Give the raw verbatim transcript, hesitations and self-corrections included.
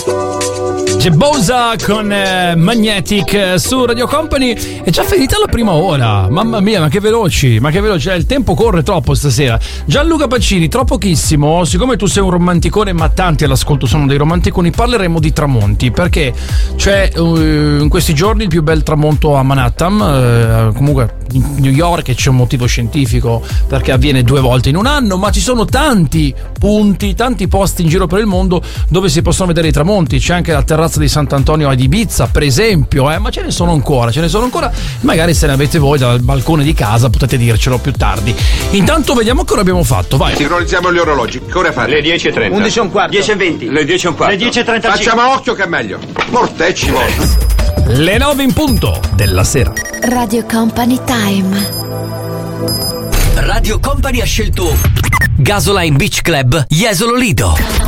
C'è Bosa con eh, Magnetic eh, su Radio Company. È già finita la prima ora. Mamma mia, ma che veloci, ma che veloci. Il tempo corre troppo stasera. Gianluca Pacini, tra pochissimo, siccome tu sei un romanticone, ma tanti all'ascolto sono dei romanticoni, parleremo di tramonti, perché c'è uh, in questi giorni il più bel tramonto a Manhattan, uh, comunque in New York, e c'è un motivo scientifico perché avviene due volte in un anno, ma ci sono tanti punti, tanti posti in giro per il mondo dove si possono vedere i tramonti. C'è anche la terrazza di Sant'Antonio ad Ibiza, per esempio, eh? ma ce ne sono ancora, ce ne sono ancora. Magari se ne avete voi dal balcone di casa potete dircelo più tardi. Intanto vediamo cosa abbiamo fatto, vai. Sincronizziamo gli orologi, che ora fare? Le dieci e trenta. undici e un quarto. dieci e venti. Le dieci e un quarto. Le dieci e trentacinque. Facciamo occhio che è meglio. Mortecci voi. Le nove in punto della sera. Radio Company Time. Radio Company ha scelto Gasoline Beach Club Jesolo Lido.